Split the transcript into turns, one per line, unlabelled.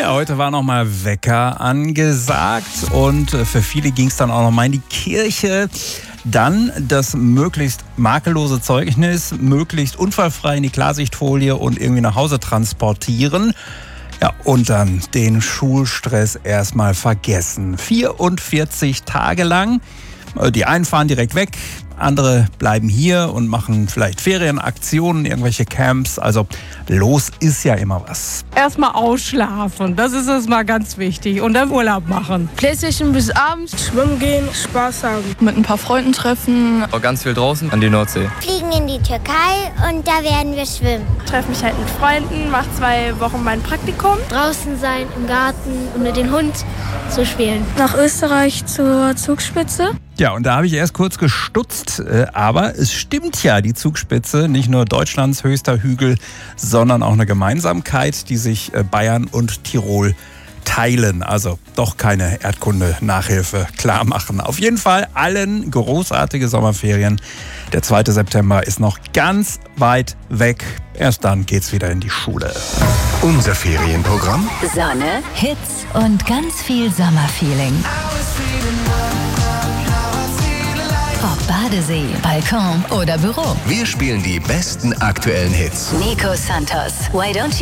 Ja, heute war nochmal Wecker angesagt und für viele ging es dann auch nochmal in die Kirche. Dann das möglichst makellose Zeugnis, möglichst unfallfrei in die Klarsichtfolie und irgendwie nach Hause transportieren. Ja, und dann den Schulstress erstmal vergessen. 44 Tage lang. Die einen fahren direkt weg, andere bleiben hier und machen vielleicht Ferienaktionen, irgendwelche Camps. Also los ist ja immer was.
Erstmal ausschlafen, das ist erstmal ganz wichtig. Und dann Urlaub machen.
Playstation bis abends, schwimmen gehen, Spaß haben.
Mit ein paar Freunden treffen.
Ganz viel draußen an die Nordsee.
Fliegen in die Türkei und da werden wir schwimmen.
Treffe mich halt mit Freunden, mache 2 Wochen mein Praktikum.
Draußen sein, im Garten und mit dem Hund zu spielen.
Nach Österreich zur Zugspitze.
Ja, und da habe ich erst kurz gestutzt, aber es stimmt ja, die Zugspitze, nicht nur Deutschlands höchster Hügel, sondern auch eine Gemeinsamkeit, die sich Bayern und Tirol teilen. Also doch keine Erdkunde-Nachhilfe klar machen. Auf jeden Fall allen großartige Sommerferien. Der 2. September ist noch ganz weit weg. Erst dann geht's wieder in die Schule.
Unser Ferienprogramm?
Sonne, Hits und ganz viel Sommerfeeling. Ob Badesee, Balkon oder Büro.
Wir spielen die besten aktuellen Hits.
Nico Santos, Why Don't You?